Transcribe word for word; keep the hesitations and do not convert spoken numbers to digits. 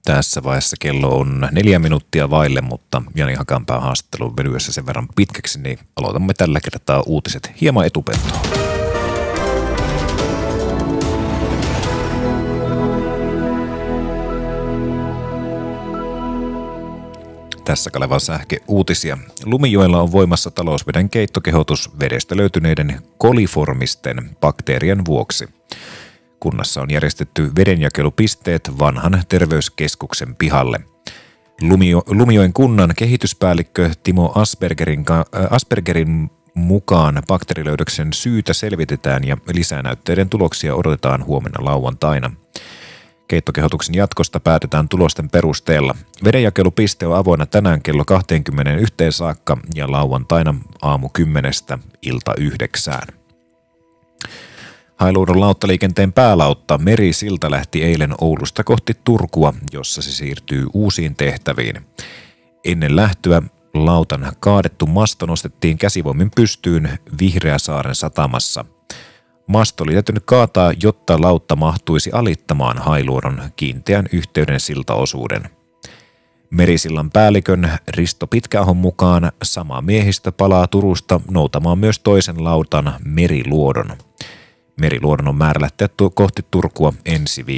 Tässä vaiheessa kello on neljä minuuttia vaille, mutta Jani Hakanpään haastattelun venyessä sen verran pitkäksi, niin aloitamme tällä kertaa uutiset hieman etupentoon. Tässä Kalevan Sähke uutisia. Lumijoella on voimassa talousveden keittokehotus vedestä löytyneiden koliformisten bakteerien vuoksi. Kunnassa on järjestetty vedenjakelupisteet vanhan terveyskeskuksen pihalle. Lumio, Lumijoen kunnan kehityspäällikkö Timo Aspergerin, Aspergerin mukaan bakteerilöydöksen syytä selvitetään ja lisänäytteiden tuloksia odotetaan huomenna lauantaina. Keittokehotuksen jatkosta päätetään tulosten perusteella. Vedenjakelupiste on avoinna tänään kello kaksikymmentäyksi saakka ja lauantaina aamu kymmenestä ilta yhdeksään. Hailuodon lauttaliikenteen päälautta Merisilta lähti eilen Oulusta kohti Turkua, jossa se siirtyy uusiin tehtäviin. Ennen lähtöä lautan kaadettu masto nostettiin käsivoimin pystyyn Vihreäsaaren satamassa. Masto oli täytynyt kaataa, jotta lautta mahtuisi alittamaan Hailuodon kiinteän yhteyden siltaosuuden. Merisillan päällikön Risto Pitkäahon mukaan sama miehistö palaa Turusta noutamaan myös toisen lautan Meriluodon. Meriluodon on määrä lähteä kohti Turkua ensi viikolla.